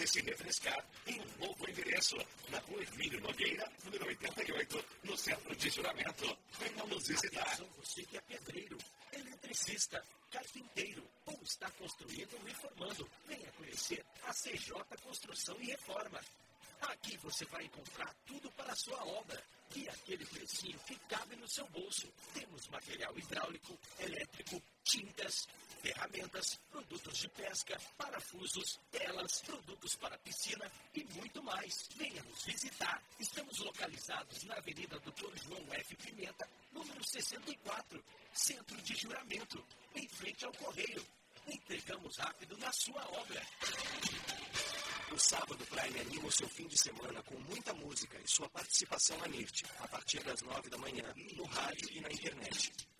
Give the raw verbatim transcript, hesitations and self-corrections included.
você se refrescar em um novo endereço, na rua Emílio Nogueira, número oitenta e oito, no centro de Juramento. Venha nos visitar. Atenção, você que é pedreiro, eletricista, carpinteiro ou está construindo ou reformando. Venha conhecer a C J Construção e Reforma. Aqui você vai encontrar tudo para a sua obra e aquele precinho que cabe no seu bolso. Temos material hidráulico, elétrico, tintas, ferramentas, produtos de pesca, parafusos, telas, produtos para piscina e muito mais. Venha nos visitar. Estamos localizados na Avenida doutor João F. Pimenta, número sessenta e quatro, Centro de Juramento, em frente ao Correio. Entregamos rápido na sua obra. O Sábado Prime anima o seu fim de semana com muita música e sua participação na N I R T, a partir das nove da manhã, no rádio e na internet.